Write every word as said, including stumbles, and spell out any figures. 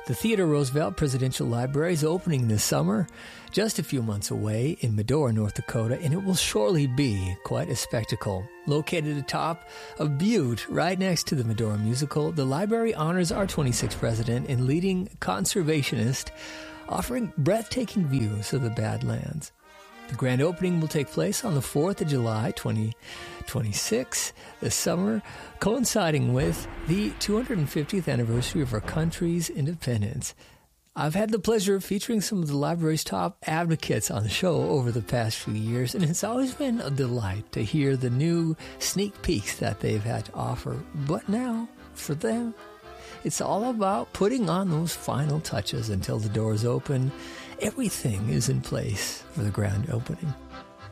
The Theodore Roosevelt Presidential Library is opening this summer, just a few months away in Medora, North Dakota, and it will surely be quite a spectacle. Located atop of Butte, right next to the Medora Musical, the library honors our twenty-sixth president and leading conservationist, offering breathtaking views of the Badlands. The grand opening will take place on the fourth of July, twenty twenty-six, this summer, coinciding with the two hundred fiftieth anniversary of our country's independence. I've had the pleasure of featuring some of the library's top advocates on the show over the past few years, and it's always been a delight to hear the new sneak peeks that they've had to offer. But now, for them, it's all about putting on those final touches until the doors open. Everything is in place for the grand opening.